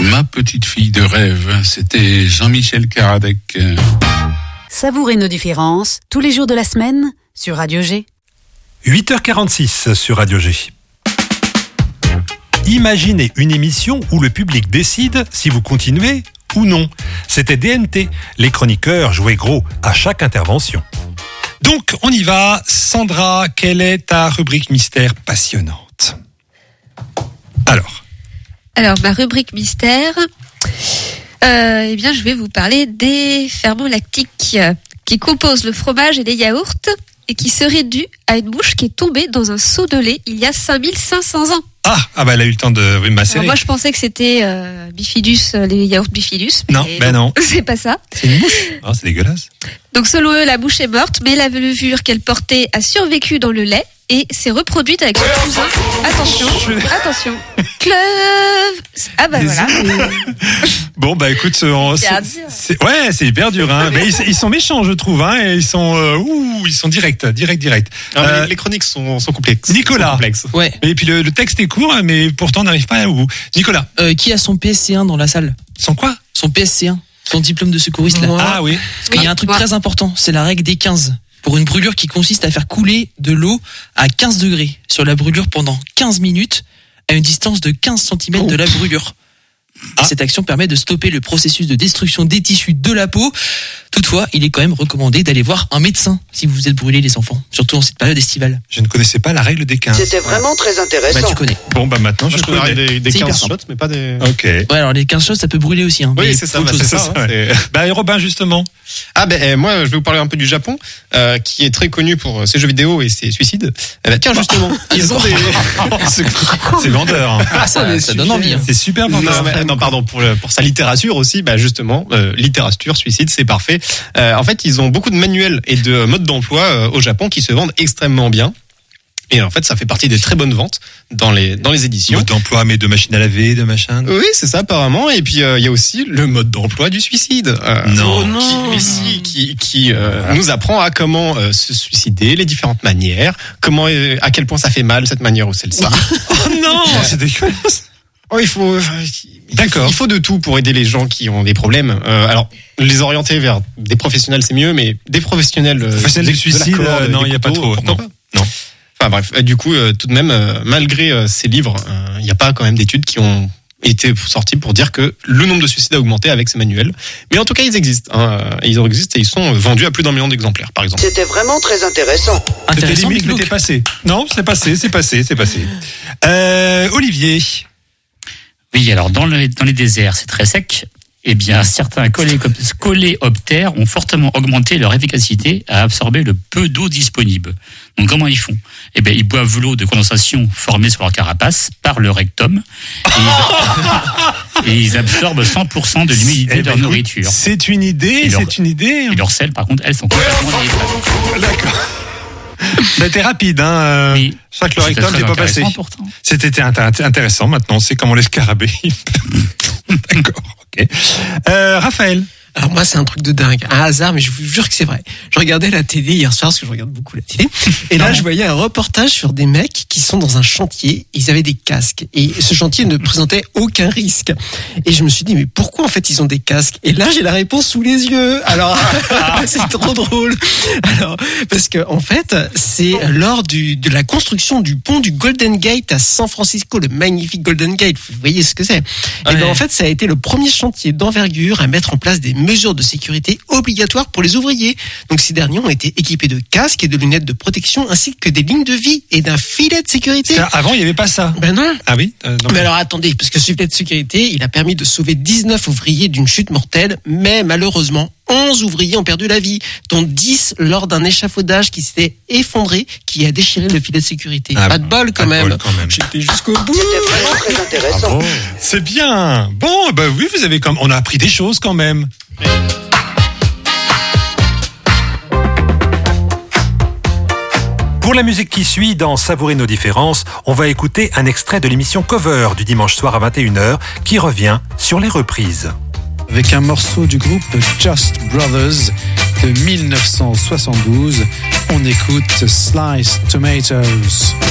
Ma petite fille de rêve, c'était Jean-Michel Karadec. Savourez nos différences tous les jours de la semaine sur Radio G. 8h46 sur Radio G. Imaginez une émission où le public décide si vous continuez ou non. C'était DNT. Les chroniqueurs jouaient gros à chaque intervention. Donc, on y va. Sandra, quelle est ta rubrique mystère passionnante ? Alors, ma rubrique mystère, je vais vous parler des ferments lactiques qui composent le fromage et les yaourts et qui seraient dus à une mouche qui est tombée dans un seau de lait il y a 5500 ans. Ah bah elle a eu le temps de macérer. Alors moi, je pensais que c'était Bifidus, les yaourts Bifidus. Non, non. C'est pas ça. C'est une mouche. Oh, c'est dégueulasse. Donc, selon eux, la mouche est morte, mais la levure qu'elle portait a survécu dans le lait et s'est reproduite avec son cousin. Attention. Clove. Ah bah voilà. Bon bah écoute, c'est hyper dur. Hein. Mais ils sont méchants, je trouve. Hein, et ils sont directs. Les chroniques sont complexes. Nicolas. Ouais. Et puis le texte est court, mais pourtant on n'arrive pas au bout. Nicolas. Qui a son PSC1 dans la salle ? Son quoi ? Son PSC1. Son diplôme de secouriste là. Ah oui. Parce qu'il y a un truc très important, c'est la règle des 15. Pour une brûlure qui consiste à faire couler de l'eau à 15 degrés sur la brûlure pendant 15 minutes à une distance de 15 cm de la brûlure. Et cette action permet de stopper le processus de destruction des tissus de la peau. Toutefois, il est quand même recommandé d'aller voir un médecin si vous êtes brûlés les enfants, surtout en cette période estivale. Je ne connaissais pas la règle des 15. C'était vraiment très intéressant. Bah tu connais. Bon bah maintenant je connais la règle des C'est 15 hyper shots, mais pas des... Ok. Ouais, alors les 15 choses, ça peut brûler aussi. Hein, Oui, c'est ça. Ouais. Bah Robin justement. Moi je vais vous parler un peu du Japon, qui est très connu pour ses jeux vidéo et ses suicides. Tiens justement, ils ont des... C'est vendeur. Hein. Ça donne envie. Hein. C'est super vendeur. Non, pardon, pour sa littérature aussi, justement, littérature, suicide, c'est parfait. En fait, ils ont beaucoup de manuels et de modes d'emploi au Japon qui se vendent extrêmement bien. Et en fait, ça fait partie des très bonnes ventes dans les éditions. Mode d'emploi, mais de machine à laver, de machin. Oui, c'est ça apparemment. Et puis il y a aussi le mode d'emploi du suicide. Qui nous apprend à comment se suicider, les différentes manières, à quel point ça fait mal cette manière ou celle-ci. Oh non, c'est dégueulasse. Oh, il faut de tout pour aider les gens qui ont des problèmes. Alors, les orienter vers des professionnels, c'est mieux, mais des professionnels du suicide, non, il n'y a pas trop. Non. Enfin bref, du coup, tout de même, malgré ces livres, il n'y a pas quand même d'études qui ont été sorties pour dire que le nombre de suicides a augmenté avec ces manuels. Mais en tout cas, ils existent. Ils existent et ils sont vendus à plus d'1 million d'exemplaires, par exemple. C'était vraiment très intéressant. C'était limite, mais t'es passé. Non, c'est passé. Olivier. Oui, alors dans les déserts, c'est très sec. Eh bien, certains coléoptères ont fortement augmenté leur efficacité à absorber le peu d'eau disponible. Donc, comment ils font ? Eh bien, ils boivent l'eau de condensation formée sur leur carapace par le rectum et ils absorbent 100% de l'humidité de leur nourriture. C'est une idée, Et leurs selles, par contre, elles sont complètement liées. D'accord. Ça a été rapide, hein. Oui. Je crois que le rectum n'est pas passé. Pourtant. C'était intéressant. Maintenant, c'est comment les scarabées. D'accord, ok. Raphaël. Alors moi, c'est un truc de dingue, un hasard, mais je vous jure que c'est vrai. Je regardais la télé hier soir, parce que je regarde beaucoup la télé, et là, je voyais un reportage sur des mecs qui sont dans un chantier, ils avaient des casques, et ce chantier ne présentait aucun risque. Et je me suis dit, mais pourquoi en fait ils ont des casques ? Et là, j'ai la réponse sous les yeux. Alors, c'est trop drôle. Alors, parce que en fait, c'est lors de la construction du pont du Golden Gate à San Francisco, le magnifique Golden Gate. Vous voyez ce que c'est ? Et bien en fait, ça a été le premier chantier d'envergure à mettre en place des mesures de sécurité obligatoires pour les ouvriers. Donc ces derniers ont été équipés de casques et de lunettes de protection ainsi que des lignes de vie et d'un filet de sécurité. Avant, il n'y avait pas ça. Ben non. Ah oui. Mais alors attendez, parce que ce filet de sécurité, il a permis de sauver 19 ouvriers d'une chute mortelle, mais malheureusement, 11 ouvriers ont perdu la vie, dont 10 lors d'un échafaudage qui s'était effondré, qui a déchiré le filet de sécurité. Pas de bol quand même. J'étais jusqu'au bout. C'était vraiment très intéressant. C'est bien. Bon, oui, on a appris des choses quand même. Pour la musique qui suit, dans Savourer nos différences, on va écouter un extrait de l'émission Cover du dimanche soir à 21h qui revient sur les reprises. Avec un morceau du groupe Just Brothers de 1972, on écoute Sliced Tomatoes.